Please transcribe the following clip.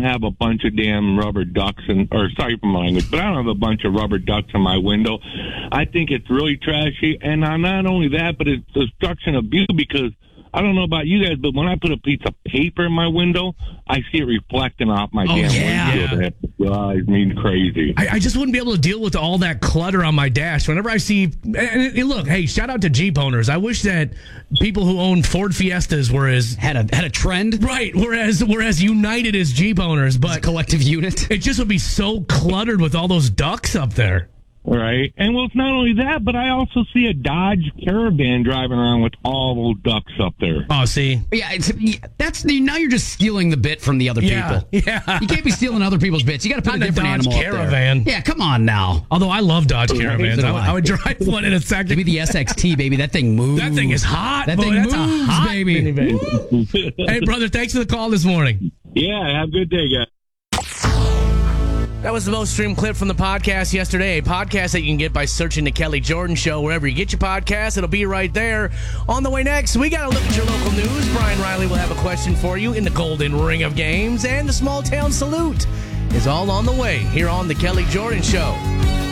have a bunch of damn rubber ducks sorry for my language, but I don't have a bunch of rubber ducks in my window. I think it's really trashy, and not only that, but it's destruction of beauty, because I don't know about you guys, but when I put a piece of paper in my window, I see it reflecting off my damn windshield. It drives me crazy. I just wouldn't be able to deal with all that clutter on my dash. Whenever I see, and look, hey, shout out to Jeep owners. I wish that people who own Ford Fiestas were as had a trend, right? Whereas united as Jeep owners, but collective unit. It just would be so cluttered with all those ducks up there. Right. And well, it's not only that, but I also see a Dodge Caravan driving around with all those ducks up there. Oh, see? Yeah, now you're just stealing the bit from the other people. Yeah. You can't be stealing other people's bits. You got to put a different Dodge animal Caravan. up there. Yeah, come on now. Although I love Dodge Caravans. I would drive one in a second. Give me the SXT, baby. That thing moves. That thing is hot. That thing moves, a hot baby. Hey, brother, thanks for the call this morning. Yeah, have a good day, guys. That was the most streamed clip from the podcast yesterday. A podcast that you can get by searching The Kelly Jordan Show. Wherever you get your podcast, it'll be right there. On the way next, we got to look at your local news. Brian Riley will have a question for you in the Golden Ring of Games. And the Small Town Salute is all on the way here on The Kelly Jordan Show.